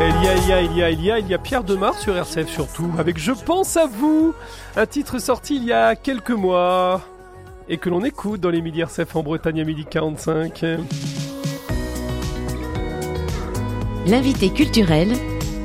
Il y a Pierre Demar sur RCF surtout, avec Je pense à vous, un titre sorti il y a quelques mois et que l'on écoute dans les Midi RCF en Bretagne à 12h45. L'invité culturel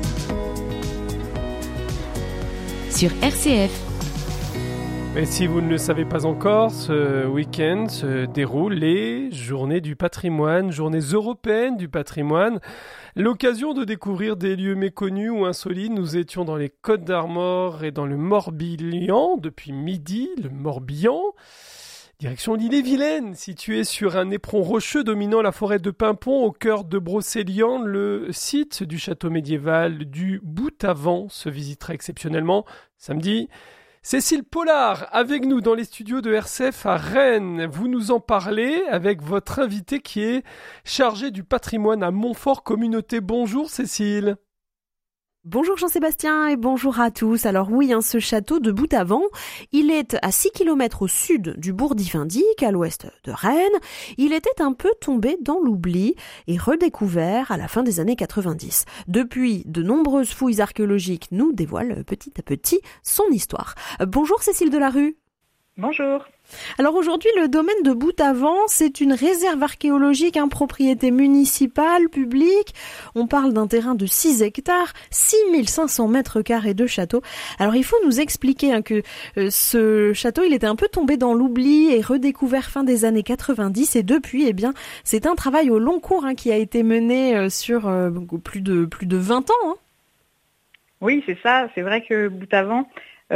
sur RCF. Et si vous ne le savez pas encore, ce week-end se déroulent les Journées du patrimoine, Journées européennes du patrimoine. L'occasion de découvrir des lieux méconnus ou insolites. Nous étions dans les Côtes d'Armor et dans le Morbihan depuis midi, le Morbihan. Direction l'île-et-Vilaine, située sur un éperon rocheux dominant la forêt de Pimpon au cœur de Brocéliande. Le site du château médiéval du Boutavent se visitera exceptionnellement samedi. Cécile Pollard, avec nous dans les studios de RCF à Rennes. Vous nous en parlez avec votre invité qui est chargé du patrimoine à Montfort Communauté. Bonjour Cécile. Bonjour Jean-Sébastien et bonjour à tous. Alors oui, ce château de Boutavent, il est à 6 km au sud du bourg d'Iffindic, à l'ouest de Rennes. Il était un peu tombé dans l'oubli et redécouvert à la fin des années 90. Depuis, de nombreuses fouilles archéologiques nous dévoilent petit à petit son histoire. Bonjour Cécile Delarue. Bonjour. Alors aujourd'hui, le domaine de Boutavent, c'est une réserve archéologique, propriété municipale, publique. On parle d'un terrain de 6 hectares, 6500 mètres carrés de château. Alors il faut nous expliquer que ce château, il était un peu tombé dans l'oubli et redécouvert fin des années 90. Et depuis, c'est un travail au long cours qui a été mené sur plus de 20 ans. Oui, c'est ça. C'est vrai que Boutavent,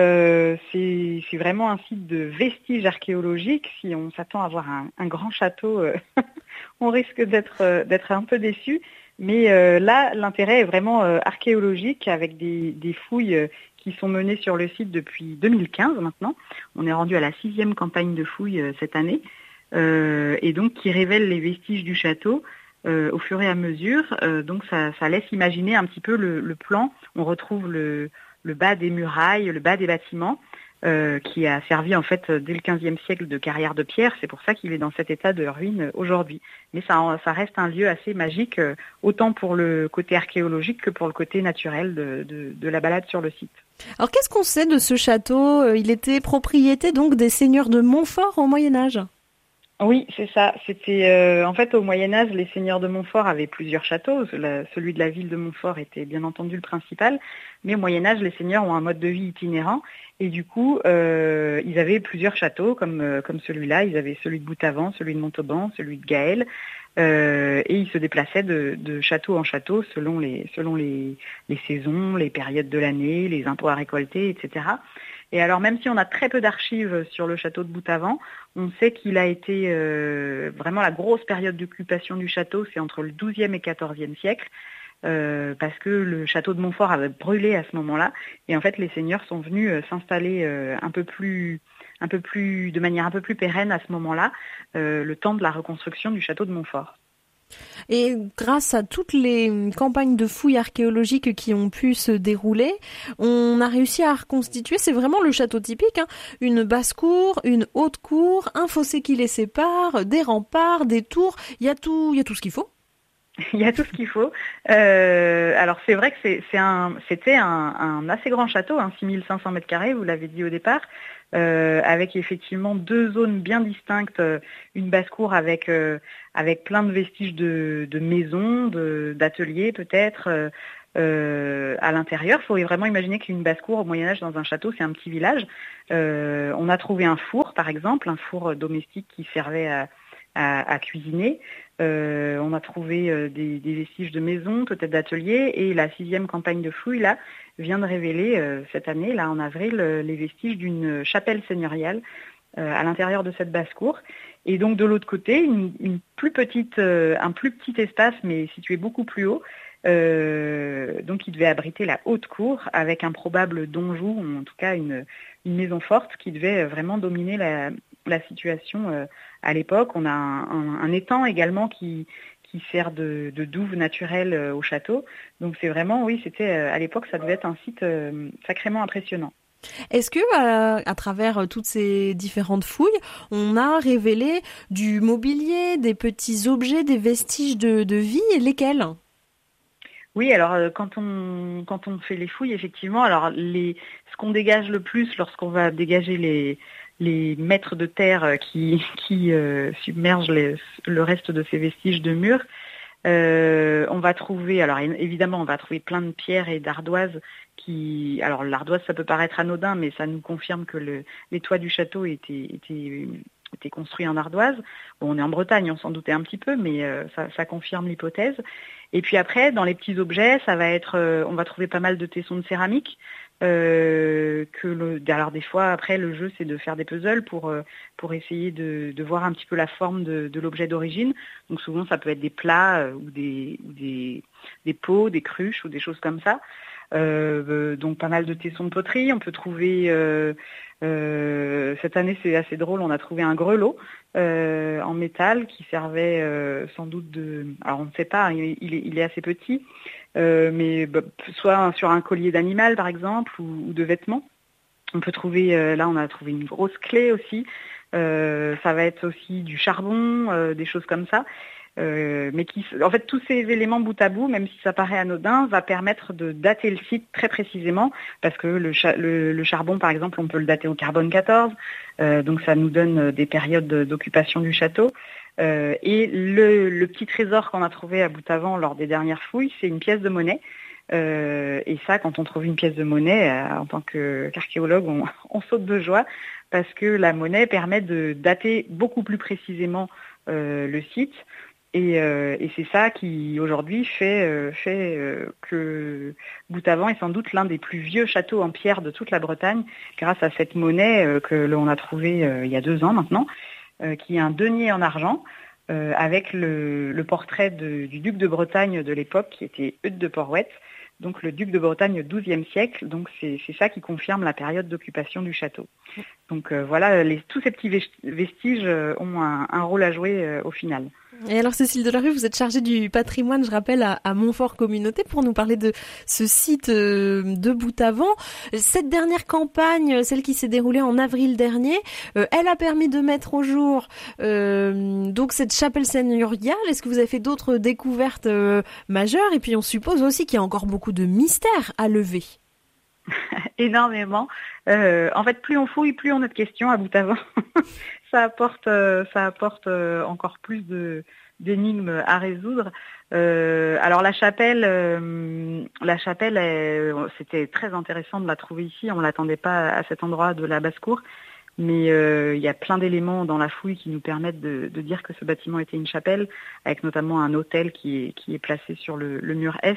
c'est vraiment un site de vestiges archéologiques. Si on s'attend à voir un grand château, on risque d'être un peu déçu. Mais là, l'intérêt est vraiment archéologique avec des fouilles qui sont menées sur le site depuis 2015 maintenant. On est rendu à la 6e campagne de fouilles cette année et donc qui révèle les vestiges du château au fur et à mesure. Donc ça laisse imaginer un petit peu le plan. On retrouve le bas des murailles, le bas des bâtiments, qui a servi en fait dès le XVe siècle de carrière de pierre. C'est pour ça qu'il est dans cet état de ruine aujourd'hui. Mais ça reste un lieu assez magique, autant pour le côté archéologique que pour le côté naturel de la balade sur le site. Alors qu'est-ce qu'on sait de ce château ? Il était propriété donc des seigneurs de Montfort au Moyen-Âge ? Oui, c'est ça. C'était en fait au Moyen-Âge, les seigneurs de Montfort avaient plusieurs châteaux. Celui de la ville de Montfort était bien entendu le principal, mais au Moyen-Âge, les seigneurs ont un mode de vie itinérant et du coup, ils avaient plusieurs châteaux comme celui-là. Ils avaient celui de Boutavent, celui de Montauban, celui de Gaël, et ils se déplaçaient de château en château selon les saisons, les périodes de l'année, les impôts à récolter, etc. Et alors même si on a très peu d'archives sur le château de Boutavent, on sait qu'il a été vraiment la grosse période d'occupation du château, c'est entre le XIIe et XIVe siècle, parce que le château de Montfort avait brûlé à ce moment-là. Et en fait, les seigneurs sont venus s'installer de manière un peu plus pérenne à ce moment-là, le temps de la reconstruction du château de Montfort. Et grâce à toutes les campagnes de fouilles archéologiques qui ont pu se dérouler, on a réussi à reconstituer, c'est vraiment le château typique, une basse-cour, une haute-cour, un fossé qui les sépare, des remparts, des tours, il y a tout ce qu'il faut. Il y a tout ce qu'il faut. Alors c'est vrai que c'était un assez grand château, 6500 mètres carrés, vous l'avez dit au départ, avec effectivement 2 zones bien distinctes, une basse-cour avec plein de vestiges de maisons, d'ateliers peut-être. À l'intérieur, il faut vraiment imaginer qu'une basse-cour au Moyen-Âge dans un château, c'est un petit village. On a trouvé un four, par exemple, un four domestique qui servait à cuisiner. On a trouvé des vestiges de maisons, peut-être d'ateliers, et la 6e campagne de fouilles là vient de révéler cette année, là en avril, les vestiges d'une chapelle seigneuriale à l'intérieur de cette basse-cour. Et donc de l'autre côté, un plus petit espace, mais situé beaucoup plus haut. Donc il devait abriter la haute cour avec un probable donjon, ou en tout cas une maison forte qui devait vraiment dominer la situation à l'époque. On a un étang également qui sert de douve naturelle au château. Donc c'est vraiment, oui, c'était à l'époque, ça devait être un site sacrément impressionnant. Est-ce que, à travers toutes ces différentes fouilles, on a révélé du mobilier, des petits objets, des vestiges de vie, et lesquels ? Oui, alors quand on fait les fouilles, effectivement, alors ce qu'on dégage le plus lorsqu'on va dégager les mètres de terre qui submergent le reste de ces vestiges de murs, on va trouver, alors évidemment, on va trouver plein de pierres et d'ardoises alors l'ardoise, ça peut paraître anodin, mais ça nous confirme que les toits du château étaient construits en ardoise. Bon, on est en Bretagne, on s'en doutait un petit peu, mais ça confirme l'hypothèse. Et puis après, dans les petits objets, ça va être, on va trouver pas mal de tessons de céramique. Alors des fois, après, le jeu, c'est de faire des puzzles pour essayer de voir un petit peu la forme de l'objet d'origine. Donc souvent, ça peut être des plats ou des pots, des cruches ou des choses comme ça. Donc pas mal de tessons de poterie. On peut trouver, cette année c'est assez drôle, on a trouvé un grelot en métal qui servait sans doute alors on ne sait pas, il est assez petit, mais soit sur un collier d'animal par exemple ou de vêtements. On peut trouver, là on a trouvé une grosse clé aussi, ça va être aussi du charbon, des choses comme ça. Mais en fait, tous ces éléments bout à bout, même si ça paraît anodin, va permettre de dater le site très précisément, parce que le charbon, par exemple, on peut le dater au carbone 14, donc ça nous donne des périodes d'occupation du château. Et le petit trésor qu'on a trouvé à Boutavant lors des dernières fouilles, c'est une pièce de monnaie. Et ça, quand on trouve une pièce de monnaie, en tant qu'archéologue, on saute de joie, parce que la monnaie permet de dater beaucoup plus précisément le site. Et c'est ça qui aujourd'hui fait que Boutavant est sans doute l'un des plus vieux châteaux en pierre de toute la Bretagne, grâce à cette monnaie que l'on a trouvée il y a 2 ans maintenant, qui est un denier en argent avec le portrait du duc de Bretagne de l'époque, qui était Eudes de Porhoët, donc le duc de Bretagne au XIIe siècle. Donc c'est ça qui confirme la période d'occupation du château. Donc voilà, tous ces petits vestiges ont un rôle à jouer au final. Et alors Cécile Delarue, vous êtes chargée du patrimoine, je rappelle, à Montfort Communauté, pour nous parler de ce site de Boutavant. Cette dernière campagne, celle qui s'est déroulée en avril dernier, elle a permis de mettre au jour donc cette chapelle seigneuriale. Est-ce que vous avez fait d'autres découvertes majeures? Et puis on suppose aussi qu'il y a encore beaucoup de mystères à lever. Énormément. En fait, plus on fouille, plus on a de questions à Boutavant. Ça apporte encore plus d'énigmes à résoudre. Alors la chapelle, c'était très intéressant de la trouver ici. On ne l'attendait pas à cet endroit de la basse-cour. Mais il y a plein d'éléments dans la fouille qui nous permettent de dire que ce bâtiment était une chapelle, avec notamment un autel qui est placé sur le mur est.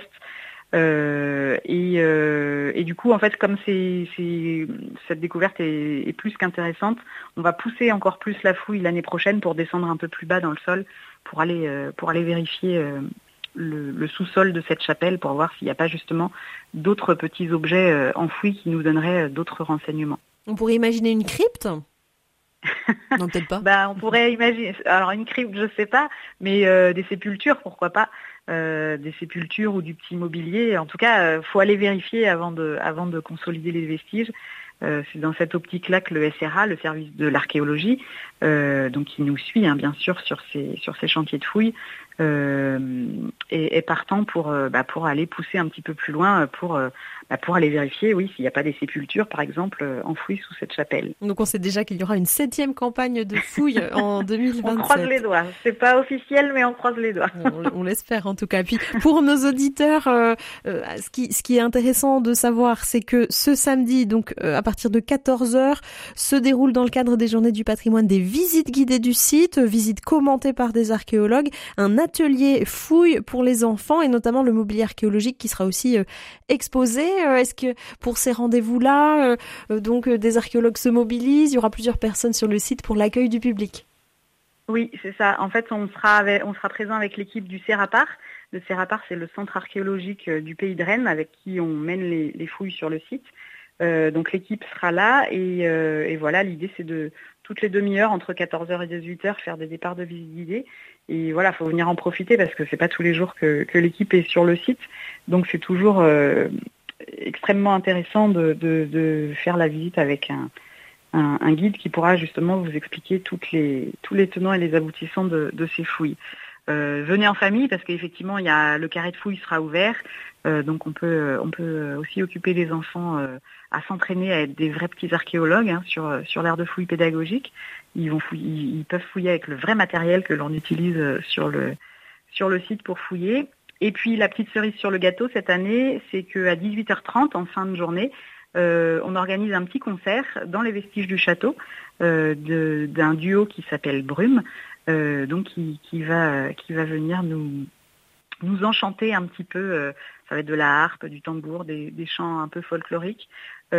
Et du coup, en fait, comme cette découverte est plus qu'intéressante, on va pousser encore plus la fouille l'année prochaine pour descendre un peu plus bas dans le sol, pour aller vérifier le sous-sol de cette chapelle, pour voir s'il n'y a pas justement d'autres petits objets enfouis qui nous donneraient d'autres renseignements. On pourrait imaginer une crypte ? Non, peut-être pas. On pourrait imaginer, alors une crypte, je sais pas, mais des sépultures, pourquoi pas, des sépultures ou du petit mobilier. En tout cas, faut aller vérifier avant de consolider les vestiges. C'est dans cette optique-là que le SRA, le service de l'archéologie, donc qui nous suit bien sûr sur ces chantiers de fouilles, est partant pour aller pousser un petit peu plus loin pour aller vérifier, oui, s'il n'y a pas des sépultures, par exemple, enfouies sous cette chapelle. Donc on sait déjà qu'il y aura une 7e campagne de fouilles en 2027. On croise les doigts. C'est pas officiel, mais on croise les doigts. On l'espère en tout cas. Puis pour nos auditeurs, ce qui est intéressant de savoir, c'est que ce samedi, donc à partir de 14h, se déroule dans le cadre des Journées du patrimoine des visites guidées du site, visites commentées par des archéologues, un atelier fouille pour les enfants et notamment le mobilier archéologique qui sera aussi exposé. Est-ce que pour ces rendez-vous-là, donc des archéologues se mobilisent, il y aura plusieurs personnes sur le site pour l'accueil du public? Oui, c'est ça. En fait, on sera présent avec l'équipe du Sérapar. Le Sérapar, c'est le centre archéologique du Pays de Rennes avec qui on mène les fouilles sur le site. Donc l'équipe sera là et voilà, l'idée c'est de toutes les demi-heures, entre 14h et 18h, faire des départs de visite guidée. Et voilà, faut venir en profiter parce que c'est pas tous les jours que l'équipe est sur le site. Donc c'est toujours extrêmement intéressant de faire la visite avec un guide qui pourra justement vous expliquer tous les tenants et les aboutissants de ces fouilles. venez en famille parce qu'effectivement le carré de fouille sera ouvert, donc on peut aussi occuper les enfants à s'entraîner à être des vrais petits archéologues sur l'aire de fouille pédagogique. Ils peuvent fouiller avec le vrai matériel que l'on utilise sur le site pour fouiller. Et puis la petite cerise sur le gâteau cette année, c'est qu'à 18h30 en fin de journée, on organise un petit concert dans les vestiges du château d'un duo qui s'appelle Brume, donc qui va venir nous enchanter un petit peu. Ça va être de la harpe, du tambour, des chants un peu folkloriques dans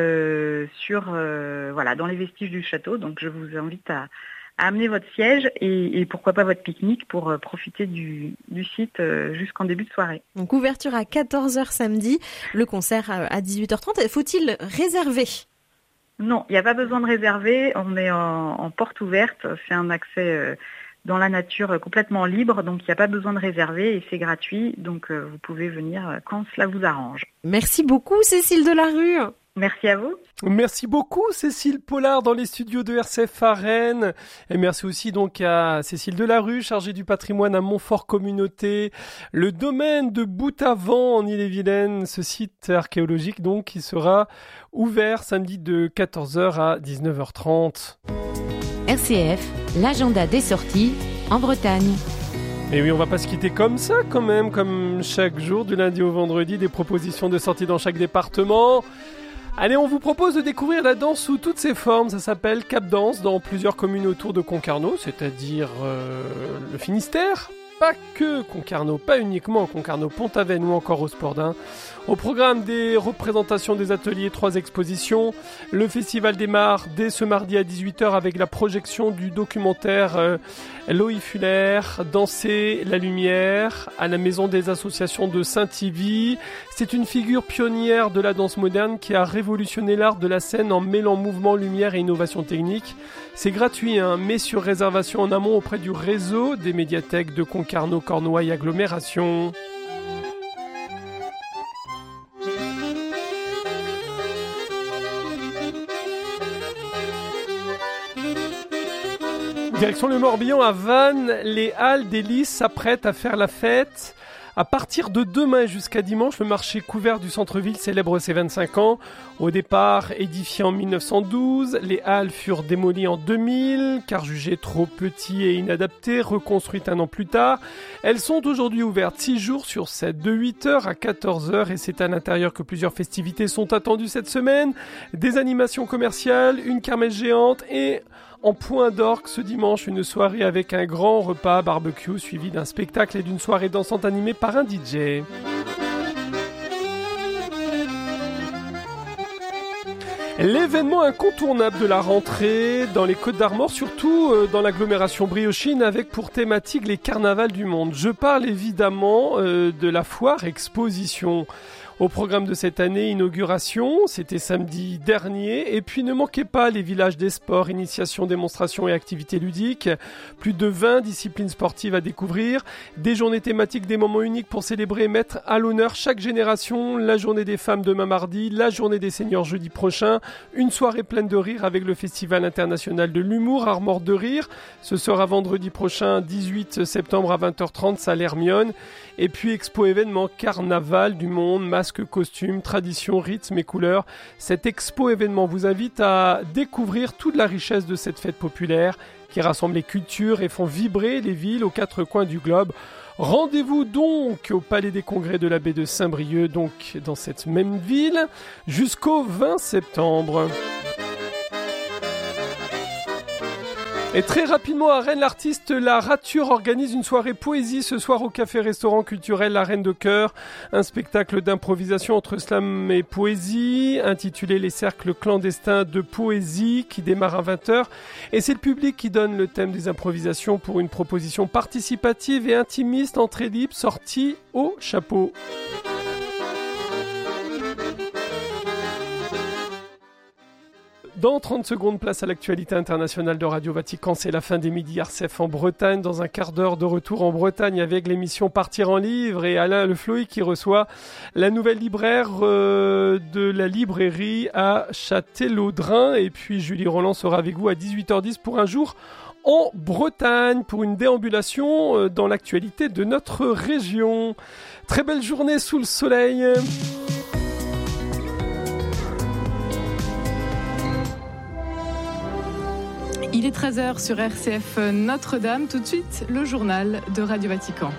les vestiges du château. Donc je vous invite à amener votre siège et pourquoi pas votre pique-nique pour profiter du site jusqu'en début de soirée. Donc ouverture à 14h samedi, le concert à 18h30. Faut-il réserver ? Non, il n'y a pas besoin de réserver. On est en porte ouverte. C'est un accès dans la nature complètement libre, donc il n'y a pas besoin de réserver et c'est gratuit. Donc vous pouvez venir quand cela vous arrange. Merci beaucoup Cécile Delarue. Merci à vous. Merci beaucoup Cécile Pollard dans les studios de RCF à Rennes. Et merci aussi donc à Cécile Delarue, chargée du patrimoine à Montfort Communauté. Le domaine de Boutavant en Ille-et-Vilaine, ce site archéologique donc qui sera ouvert samedi de 14h à 19h30. RCF, l'agenda des sorties en Bretagne. Mais oui, on va pas se quitter comme ça quand même, comme chaque jour du lundi au vendredi, des propositions de sorties dans chaque département. Allez, on vous propose de découvrir la danse sous toutes ses formes. Ça s'appelle Cap Danse dans plusieurs communes autour de Concarneau, c'est-à-dire le Finistère. Pas que Concarneau, pas uniquement Concarneau, Pont-Aven ou encore Rospordin. Au programme des représentations des ateliers, 3 expositions. Le Festival des Mares dès ce mardi à 18h avec la projection du documentaire Loïc Fuller, Danser la lumière à la Maison des associations de Saint-Yvi. C'est une figure pionnière de la danse moderne qui a révolutionné l'art de la scène en mêlant mouvement, lumière et innovation technique. C'est gratuit, mais sur réservation en amont auprès du réseau des médiathèques de Concarneau, Cornouailles, agglomération. Direction le Morbihan à Vannes, les Halles des Lys s'apprêtent à faire la fête. À partir de demain jusqu'à dimanche, le marché couvert du centre-ville célèbre ses 25 ans. Au départ, édifié en 1912, les halles furent démolies en 2000, car jugées trop petites et inadaptées, reconstruites un an plus tard. Elles sont aujourd'hui ouvertes 6 jours sur 7, de 8h à 14h, et c'est à l'intérieur que plusieurs festivités sont attendues cette semaine. Des animations commerciales, une kermesse géante et... en point d'orgue ce dimanche, une soirée avec un grand repas barbecue suivi d'un spectacle et d'une soirée dansante animée par un DJ. L'événement incontournable de la rentrée dans les Côtes-d'Armor, surtout dans l'agglomération briochine, avec pour thématique les carnavals du monde. Je parle évidemment de la foire exposition. Au programme de cette année, inauguration, c'était samedi dernier, et puis ne manquez pas les villages des sports, initiations, démonstrations et activités ludiques, plus de 20 disciplines sportives à découvrir, des journées thématiques, des moments uniques pour célébrer et mettre à l'honneur chaque génération, la journée des femmes demain mardi, la journée des seniors jeudi prochain, une soirée pleine de rire avec le Festival international de l'humour Armor de rire, ce sera vendredi prochain 18 septembre à 20h30, salle Hermione, et puis expo événement carnaval du monde, masques, costumes, traditions, rythmes et couleurs. Cette expo événement vous invite à découvrir toute la richesse de cette fête populaire qui rassemble les cultures et font vibrer les villes aux 4 coins du globe. Rendez-vous donc au Palais des Congrès de la baie de Saint-Brieuc, donc dans cette même ville, jusqu'au 20 septembre. Et très rapidement à Rennes, l'artiste La Rature organise une soirée poésie ce soir au café-restaurant culturel La Reine de Cœur. Un spectacle d'improvisation entre slam et poésie, intitulé Les cercles clandestins de poésie, qui démarre à 20h. Et c'est le public qui donne le thème des improvisations pour une proposition participative et intimiste, entrée libre, sortie au chapeau. Dans 30 secondes, place à l'actualité internationale de Radio Vatican. C'est la fin des midis RCF en Bretagne. Dans un quart d'heure de retour en Bretagne avec l'émission Partir en livre et Alain Le Floy qui reçoit la nouvelle libraire de la librairie à Châtellerault-Drain. Et puis Julie Roland sera avec vous à 18h10 pour un jour en Bretagne pour une déambulation dans l'actualité de notre région. Très belle journée sous le soleil. Il est 13h sur RCF Notre-Dame. Tout de suite, le journal de Radio Vatican.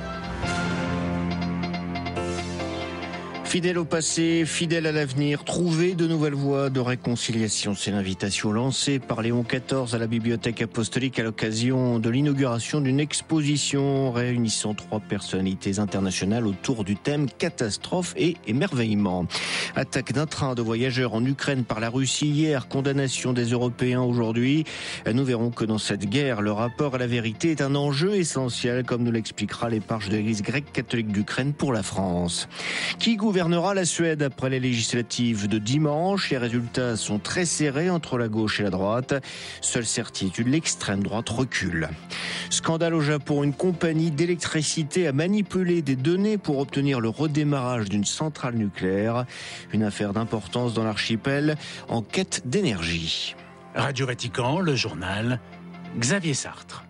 Fidèle au passé, fidèle à l'avenir, trouver de nouvelles voies de réconciliation. C'est l'invitation lancée par Léon XIV à la Bibliothèque apostolique à l'occasion de l'inauguration d'une exposition réunissant 3 personnalités internationales autour du thème catastrophe et émerveillement. Attaque d'un train de voyageurs en Ukraine par la Russie hier, condamnation des Européens aujourd'hui. Nous verrons que dans cette guerre, le rapport à la vérité est un enjeu essentiel, comme nous l'expliquera l'éparche de l'Église grecque catholique d'Ukraine pour la France. Qui gouvernera la Suède après les législatives de dimanche? Les résultats sont très serrés entre la gauche et la droite. Seule certitude, l'extrême droite recule. Scandale au Japon, une compagnie d'électricité a manipulé des données pour obtenir le redémarrage d'une centrale nucléaire. Une affaire d'importance dans l'archipel en quête d'énergie. Radio Vatican, le journal, Xavier Sartre.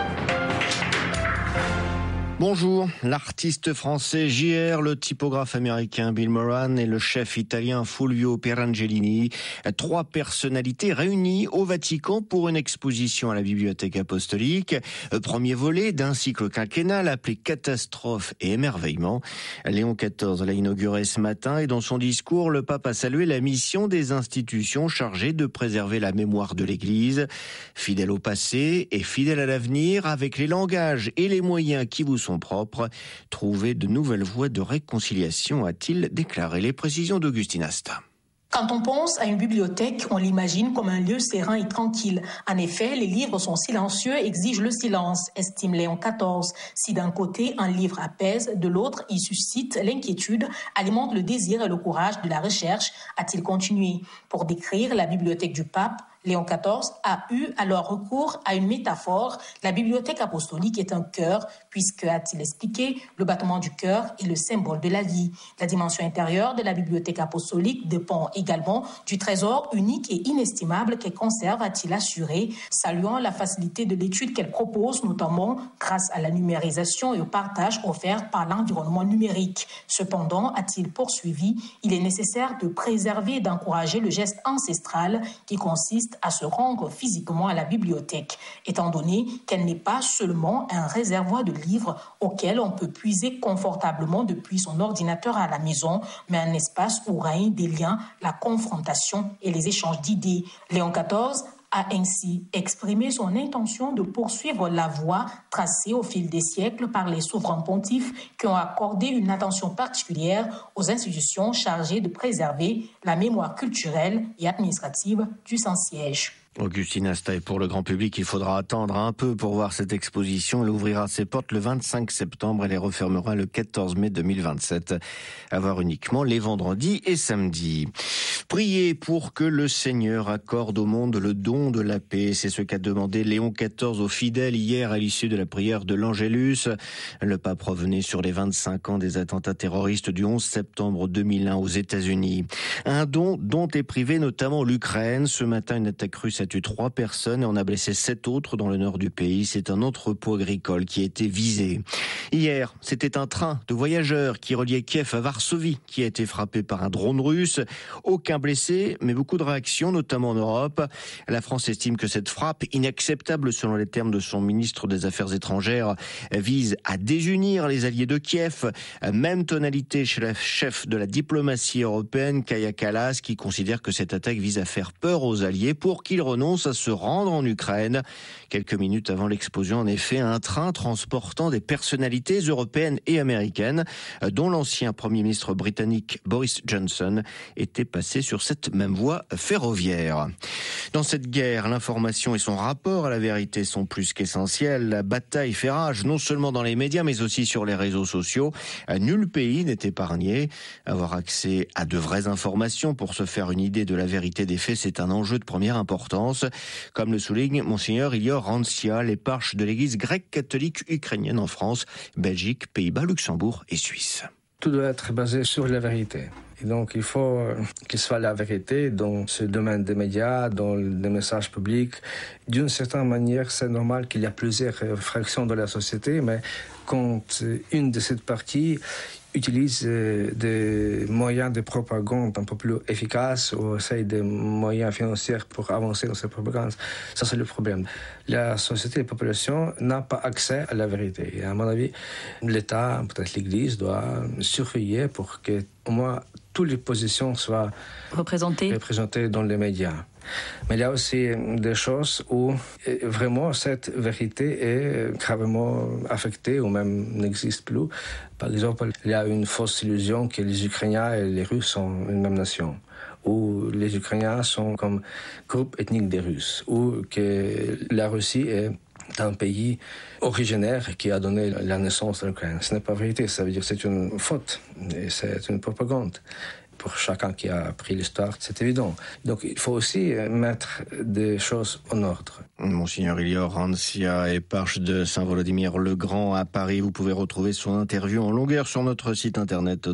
Bonjour, l'artiste français J.R., le typographe américain Bill Moran et le chef italien Fulvio Pierangellini, 3 personnalités réunies au Vatican pour une exposition à la Bibliothèque apostolique. Premier volet d'un cycle quinquennal appelé Catastrophe et émerveillement. Léon XIV l'a inauguré ce matin et dans son discours, le pape a salué la mission des institutions chargées de préserver la mémoire de l'Église. Fidèle au passé et fidèle à l'avenir, avec les langages et les moyens qui vous sont propres, trouver de nouvelles voies de réconciliation, a-t-il déclaré. Les précisions d'Augustine Asta. Quand on pense à une bibliothèque, on l'imagine comme un lieu serein et tranquille. En effet, les livres sont silencieux et exigent le silence, estime Léon XIV. Si d'un côté, un livre apaise, de l'autre, il suscite l'inquiétude, alimente le désir et le courage de la recherche, a-t-il continué. Pour décrire la bibliothèque du pape, Léon XIV a eu alors recours à une métaphore. La bibliothèque apostolique est un cœur, puisque, a-t-il expliqué, le battement du cœur est le symbole de la vie. La dimension intérieure de la bibliothèque apostolique dépend également du trésor unique et inestimable qu'elle conserve, a-t-il assuré, saluant la facilité de l'étude qu'elle propose, notamment grâce à la numérisation et au partage offert par l'environnement numérique. Cependant, a-t-il poursuivi, il est nécessaire de préserver et d'encourager le geste ancestral qui consiste à se rendre physiquement à la bibliothèque, étant donné qu'elle n'est pas seulement un réservoir de livres auquel on peut puiser confortablement depuis son ordinateur à la maison, mais un espace où règnent des liens, la confrontation et les échanges d'idées. Léon XIV a ainsi exprimé son intention de poursuivre la voie tracée au fil des siècles par les souverains pontifes qui ont accordé une attention particulière aux institutions chargées de préserver la mémoire culturelle et administrative du Saint-Siège. Augustine Asta, et pour le grand public, il faudra attendre un peu pour voir cette exposition. Elle ouvrira ses portes le 25 septembre et les refermera le 14 mai 2027. À voir uniquement les vendredis et samedis. Priez pour que le Seigneur accorde au monde le don de la paix. C'est ce qu'a demandé Léon XIV aux fidèles hier à l'issue de la prière de l'Angélus. Le pape revenait sur les 25 ans des attentats terroristes du 11 septembre 2001 aux États-Unis. Un don dont est privée notamment l'Ukraine. Ce matin, une attaque russe a tué 3 personnes et en a blessé 7 autres dans le nord du pays. C'est un entrepôt agricole qui a été visé. Hier, c'était un train de voyageurs qui reliait Kiev à Varsovie qui a été frappé par un drone russe. Aucun blessé, mais beaucoup de réactions, notamment en Europe. La France estime que cette frappe, inacceptable selon les termes de son ministre des Affaires étrangères, vise à désunir les alliés de Kiev. Même tonalité chez la chef de la diplomatie européenne, Kaja Kallas, qui considère que cette attaque vise à faire peur aux alliés pour qu'ils renoncent à se rendre en Ukraine. Quelques minutes avant l'explosion, en effet, un train transportant des personnalités européennes et américaines, dont l'ancien Premier ministre britannique Boris Johnson, était passé sur cette même voie ferroviaire. Dans cette guerre, l'information et son rapport à la vérité sont plus qu'essentiels. La bataille fait rage, non seulement dans les médias, mais aussi sur les réseaux sociaux. Nul pays n'est épargné. Avoir accès à de vraies informations pour se faire une idée de la vérité des faits, c'est un enjeu de première importance. Comme le souligne Monseigneur Ilior Rancia, l'éparche de l'Église grecque catholique ukrainienne en France, Belgique, Pays-Bas, Luxembourg et Suisse. Tout doit être basé sur la vérité. Et donc il faut qu'il soit la vérité dans ce domaine des médias, dans les messages publics. D'une certaine manière, c'est normal qu'il y a plusieurs fractions de la société, mais quand une de ces parties utilise des moyens de propagande un peu plus efficaces ou essaye des moyens financiers pour avancer dans cette propagande, ça c'est le problème. La société, la population n'a pas accès à la vérité. Et à mon avis, l'État, peut-être l'Église, doit surveiller pour que au moins toutes les positions soient représentées dans les médias. Mais il y a aussi des choses où vraiment cette vérité est gravement affectée ou même n'existe plus. Par exemple, il y a une fausse illusion que les Ukrainiens et les Russes sont une même nation, ou les Ukrainiens sont comme groupe ethnique des Russes, ou que la Russie est un pays originaire qui a donné la naissance à l'Ukraine. Ce n'est pas vérité, ça veut dire que c'est une faute et c'est une propagande. Pour chacun qui a appris l'histoire, c'est évident. Donc il faut aussi mettre des choses en ordre. Monseigneur Ilior Rancia, éparche de Saint-Volodymyr-le-Grand à Paris. Vous pouvez retrouver son interview en longueur sur notre site internet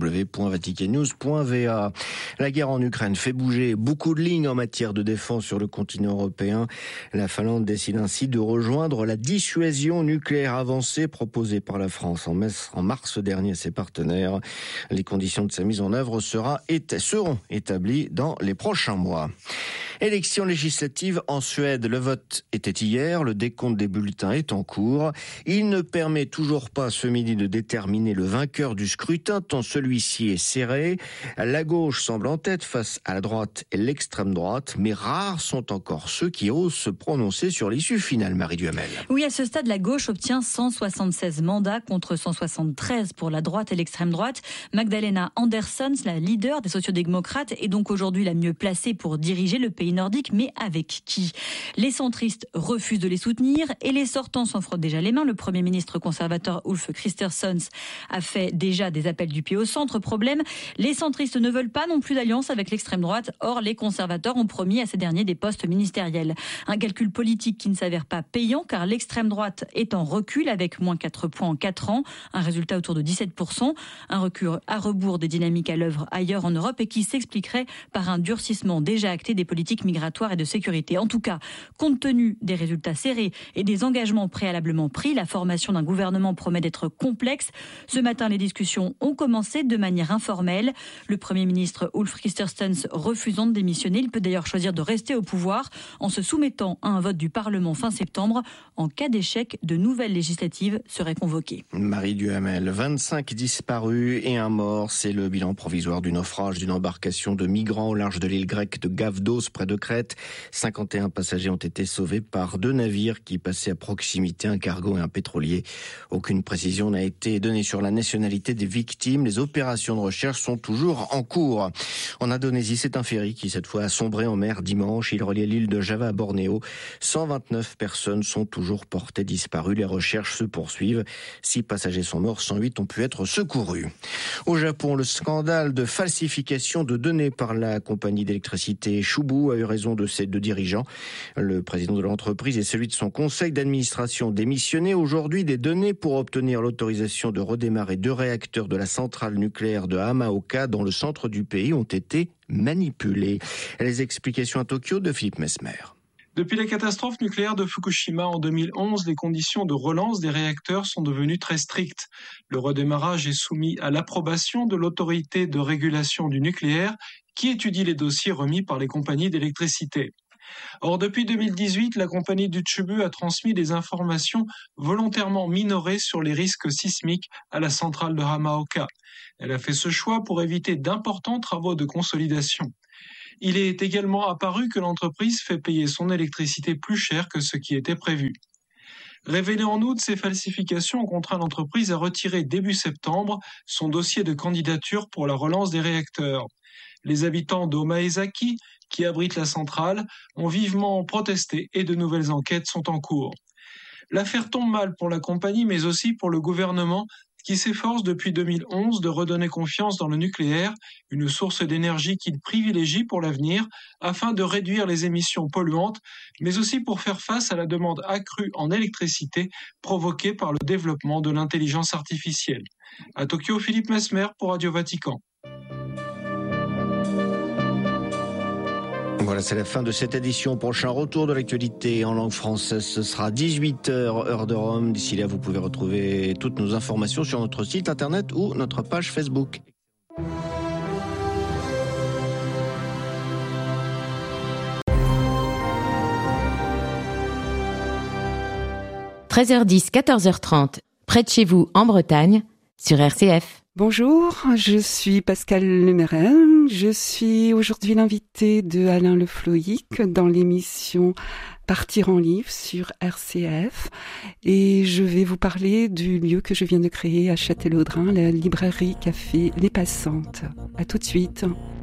www.vaticannews.va. La guerre en Ukraine fait bouger beaucoup de lignes en matière de défense sur le continent européen. La Finlande décide ainsi de rejoindre la dissuasion nucléaire avancée proposée par la France en mars dernier à ses partenaires. Les conditions de sa mise en œuvre seront établies dans les prochains mois. Élections législatives en Suède. Le vote était hier, le décompte des bulletins est en cours. Il ne permet toujours pas ce midi de déterminer le vainqueur du scrutin, tant celui-ci est serré. La gauche semble en tête face à la droite et l'extrême droite, mais rares sont encore ceux qui osent se prononcer sur l'issue finale, Marie Duhamel. Oui, à ce stade, la gauche obtient 176 mandats contre 173 pour la droite et l'extrême droite. Magdalena Andersson, la leader des sociodémocrates, est donc aujourd'hui la mieux placée pour diriger le pays nordique, mais avec qui ? Les centristes refusent de les soutenir et les sortants s'en frottent déjà les mains. Le Premier ministre conservateur Ulf Kristersson a fait déjà des appels du pied au centre. Problème, les centristes ne veulent pas non plus d'alliance avec l'extrême droite. Or, les conservateurs ont promis à ces derniers des postes ministériels. Un calcul politique qui ne s'avère pas payant car l'extrême droite est en recul avec moins 4 points en 4 ans. Un résultat autour de 17%. Un recul à rebours des dynamiques à l'œuvre ailleurs en Europe et qui s'expliquerait par un durcissement déjà acté des politiques migratoire et de sécurité. En tout cas, compte tenu des résultats serrés et des engagements préalablement pris, la formation d'un gouvernement promet d'être complexe. Ce matin, les discussions ont commencé de manière informelle. Le Premier ministre Ulf Kristersson refusant de démissionner, il peut d'ailleurs choisir de rester au pouvoir en se soumettant à un vote du Parlement fin septembre. En cas d'échec, de nouvelles législatives seraient convoquées. Marie Duhamel, 25 disparus et un mort. C'est le bilan provisoire du naufrage d'une embarcation de migrants au large de l'île grecque de Gavdos, près de Crète. 51 passagers ont été sauvés par 2 navires qui passaient à proximité, un cargo et un pétrolier. Aucune précision n'a été donnée sur la nationalité des victimes. Les opérations de recherche sont toujours en cours. En Indonésie, c'est un ferry qui cette fois a sombré en mer dimanche. Il reliait l'île de Java à Bornéo. 129 personnes sont toujours portées disparues. Les recherches se poursuivent. 6 passagers sont morts, 108 ont pu être secourus. Au Japon, le scandale de falsification de données par la compagnie d'électricité Chubu a eu raison de ses 2 dirigeants. Le président de l'entreprise et celui de son conseil d'administration démissionné. Aujourd'hui, des données pour obtenir l'autorisation de redémarrer 2 réacteurs de la centrale nucléaire de Hamaoka dans le centre du pays ont été manipulées. Les explications à Tokyo de Philippe Mesmer. Depuis la catastrophe nucléaire de Fukushima en 2011, les conditions de relance des réacteurs sont devenues très strictes. Le redémarrage est soumis à l'approbation de l'autorité de régulation du nucléaire qui étudie les dossiers remis par les compagnies d'électricité. Or, depuis 2018, la compagnie du Chubu a transmis des informations volontairement minorées sur les risques sismiques à la centrale de Hamaoka. Elle a fait ce choix pour éviter d'importants travaux de consolidation. Il est également apparu que l'entreprise fait payer son électricité plus cher que ce qui était prévu. Révélées en août, ces falsifications ont contraint l'entreprise à retirer début septembre son dossier de candidature pour la relance des réacteurs. Les habitants d'Omaezaki, qui abritent la centrale, ont vivement protesté et de nouvelles enquêtes sont en cours. L'affaire tombe mal pour la compagnie, mais aussi pour le gouvernement, qui s'efforce depuis 2011 de redonner confiance dans le nucléaire, une source d'énergie qu'il privilégie pour l'avenir, afin de réduire les émissions polluantes, mais aussi pour faire face à la demande accrue en électricité provoquée par le développement de l'intelligence artificielle. À Tokyo, Philippe Mesmer pour Radio Vatican. Voilà, c'est la fin de cette édition. Prochain retour de l'actualité en langue française, ce sera 18h, heure de Rome. D'ici là, vous pouvez retrouver toutes nos informations sur notre site internet ou notre page Facebook. – 13h10, 14h30, près de chez vous en Bretagne, sur RCF. Bonjour, je suis Pascale Lemerel. Je suis aujourd'hui l'invitée de Alain Le Floïc dans l'émission Partir en livre sur RCF. Et je vais vous parler du lieu que je viens de créer à Châtellerault, la librairie café Les Passantes. À tout de suite.